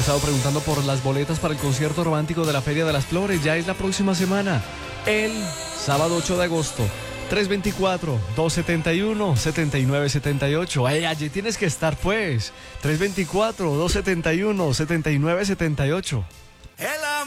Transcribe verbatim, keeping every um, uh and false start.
estado preguntando por las boletas para el concierto romántico de la Feria de las Flores. Ya es la próxima semana, el sábado ocho de agosto. tres dos cuatro, dos siete uno, siete nueve siete ocho. Ay, allí tienes que estar, pues. tres dos cuatro, dos siete uno, siete nueve siete ocho.